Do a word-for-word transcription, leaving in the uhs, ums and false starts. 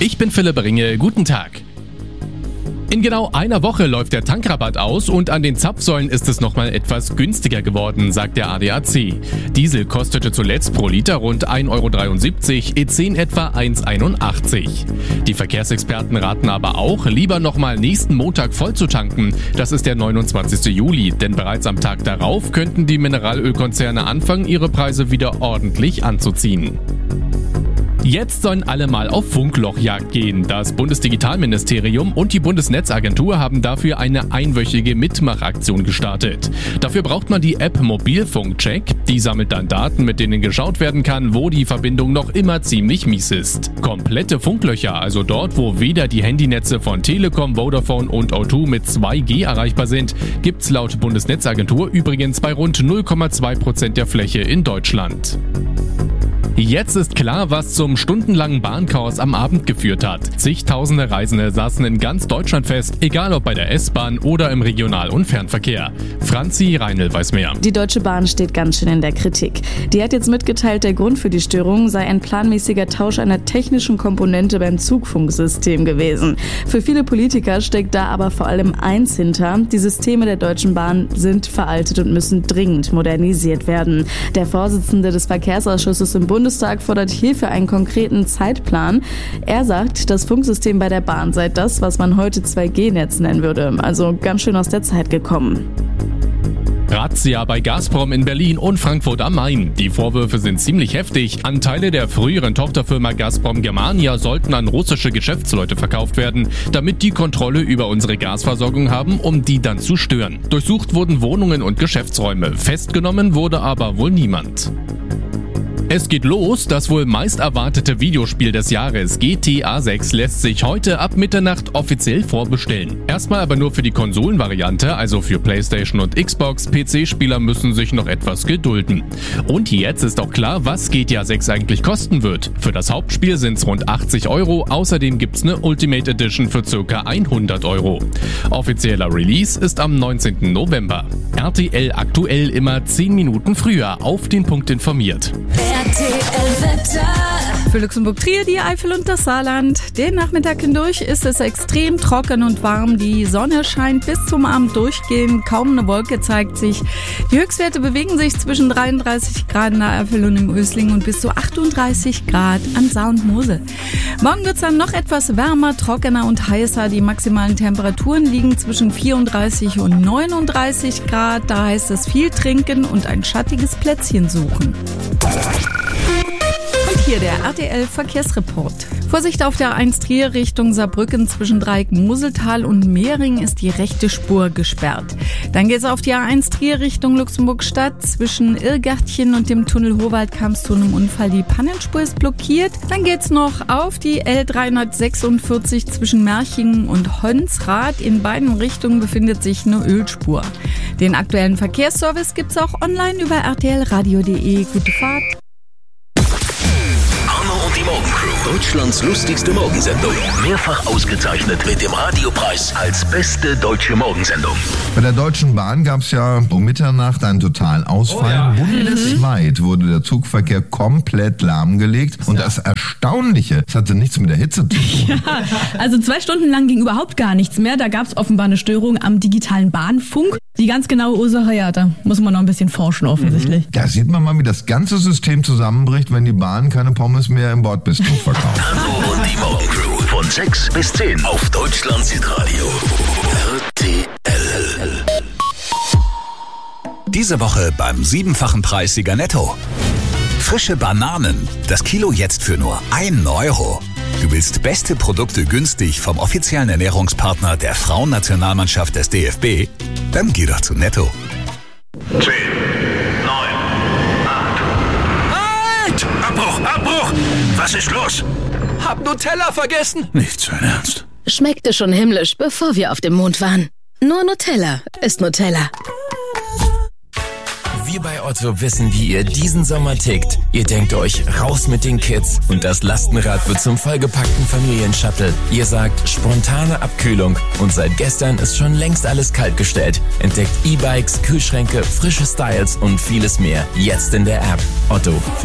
Ich bin Philipp Ringe, guten Tag. In genau einer Woche läuft der Tankrabatt aus und an den Zapfsäulen ist es nochmal etwas günstiger geworden, sagt der A D A C. Diesel kostete zuletzt pro Liter rund ein Euro dreiundsiebzig, E zehn etwa eins Euro einundachtzig. Die Verkehrsexperten raten aber auch, lieber nochmal nächsten Montag voll zu tanken. Das ist der neunundzwanzigsten Juli, denn bereits am Tag darauf könnten die Mineralölkonzerne anfangen, ihre Preise wieder ordentlich anzuziehen. Jetzt sollen alle mal auf Funklochjagd gehen. Das Bundesdigitalministerium und die Bundesnetzagentur haben dafür eine einwöchige Mitmachaktion gestartet. Dafür braucht man die App Mobilfunkcheck. Die sammelt dann Daten, mit denen geschaut werden kann, wo die Verbindung noch immer ziemlich mies ist. Komplette Funklöcher, also dort, wo weder die Handynetze von Telekom, Vodafone und O zwei mit zwei G erreichbar sind, gibt's laut Bundesnetzagentur übrigens bei rund null Komma zwei Prozent der Fläche in Deutschland. Jetzt ist klar, was zum stundenlangen Bahnchaos am Abend geführt hat. Zigtausende Reisende saßen in ganz Deutschland fest, egal ob bei der S-Bahn oder im Regional- und Fernverkehr. Franzi Reinl weiß mehr. Die Deutsche Bahn steht ganz schön in der Kritik. Die hat jetzt mitgeteilt, der Grund für die Störung sei ein planmäßiger Tausch einer technischen Komponente beim Zugfunksystem gewesen. Für viele Politiker steckt da aber vor allem eins hinter: Die Systeme der Deutschen Bahn sind veraltet und müssen dringend modernisiert werden. Der Vorsitzende des Verkehrsausschusses im Bundestag fordert hierfür einen konkreten Zeitplan. Er sagt, das Funksystem bei der Bahn sei das, was man heute zwei G Netz nennen würde. Also ganz schön aus der Zeit gekommen. Razzia bei Gazprom in Berlin und Frankfurt am Main. Die Vorwürfe sind ziemlich heftig. Anteile der früheren Tochterfirma Gazprom Germania sollten an russische Geschäftsleute verkauft werden, damit die Kontrolle über unsere Gasversorgung haben, um die dann zu stören. Durchsucht wurden Wohnungen und Geschäftsräume. Festgenommen wurde aber wohl niemand. Es geht los, das wohl meist erwartete Videospiel des Jahres G T A sechs lässt sich heute ab Mitternacht offiziell vorbestellen. Erstmal aber nur für die Konsolenvariante, also für PlayStation und Xbox. P C-Spieler müssen sich noch etwas gedulden. Und jetzt ist auch klar, was G T A sechs eigentlich kosten wird. Für das Hauptspiel sind es rund achtzig Euro, außerdem gibt's eine Ultimate Edition für ca. hundert Euro. Offizieller Release ist am neunzehnten November. R T L aktuell immer zehn Minuten früher auf den Punkt informiert. R T L-Wetter. Für Luxemburg-Trier, die Eifel und das Saarland. Den Nachmittag hindurch ist es extrem trocken und warm. Die Sonne scheint bis zum Abend durchgehend. Kaum eine Wolke zeigt sich. Die Höchstwerte bewegen sich zwischen dreiunddreißig Grad in der Eifel und im Ösling und bis zu achtunddreißig Grad an Saar und Mosel. Morgen wird es dann noch etwas wärmer, trockener und heißer. Die maximalen Temperaturen liegen zwischen vierunddreißig und neununddreißig Grad. Da heißt es viel trinken und ein schattiges Plätzchen suchen. Und hier der R T L-Verkehrsreport. Vorsicht auf der A eins Trier Richtung Saarbrücken zwischen Dreieck Moseltal und Mehring ist die rechte Spur gesperrt. Dann geht's auf die A eins Trier Richtung Luxemburg-Stadt. Zwischen Irrgärtchen und dem Tunnel Howald kam es zu einem Unfall. Die Pannenspur ist blockiert. Dann geht's noch auf die L dreihundertsechsundvierzig zwischen Merchingen und Honsrath. In beiden Richtungen befindet sich eine Ölspur. Den aktuellen Verkehrsservice gibt's auch online über r t l radio punkt d e. Gute Fahrt. Die Morgencrew, Deutschlands lustigste Morgensendung. Mehrfach ausgezeichnet mit dem Radiopreis als beste deutsche Morgensendung. Bei der Deutschen Bahn gab es ja um Mitternacht einen Totalausfall. Oh ja. Bundesweit wurde der Zugverkehr komplett lahmgelegt. Und das Erstaunliche, es hatte nichts mit der Hitze zu tun. Ja, also zwei Stunden lang ging überhaupt gar nichts mehr. Da gab es offenbar eine Störung am digitalen Bahnfunk. Die ganz genaue Ursache, ja, da muss man noch ein bisschen forschen offensichtlich. Da sieht man mal, wie das ganze System zusammenbricht, wenn die Bahn keine Pommes mehr im Bordbistro verkauft. Hanno und die Morgencrew von sechs bis zehn auf Deutschlands Hitradio R T L. Diese Woche beim siebenfachen Preis Sieger Netto. Frische Bananen, das Kilo jetzt für nur einen Euro. Du willst beste Produkte günstig vom offiziellen Ernährungspartner der Frauennationalmannschaft des D F B? Dann geh doch zu Netto. zehn, neun, acht. Halt! Abbruch, Abbruch! Was ist los? Hab Nutella vergessen. Nicht so ernst. Schmeckte schon himmlisch, bevor wir auf dem Mond waren. Nur Nutella ist Nutella. Wir bei Otto wissen, wie ihr diesen Sommer tickt. Ihr denkt euch, raus mit den Kids und das Lastenrad wird zum vollgepackten Familienshuttle. Ihr sagt, spontane Abkühlung und seit gestern ist schon längst alles kaltgestellt. Entdeckt E-Bikes, Kühlschränke, frische Styles und vieles mehr. Jetzt in der App. Otto.